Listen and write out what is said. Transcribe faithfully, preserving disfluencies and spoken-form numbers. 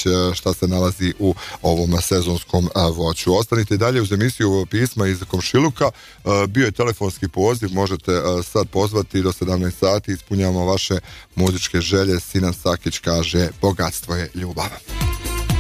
šta se nalazi u ovom sezonskom voću. Ostanite i dalje uz emisiju Pisma iz komšiluka. Bio je telefonski poziv, možete sad pozvati do sedamnaest sati, ispunjavamo vaše muzičke želje. Sinan Sakić kaže: bogatstvo je ljubav.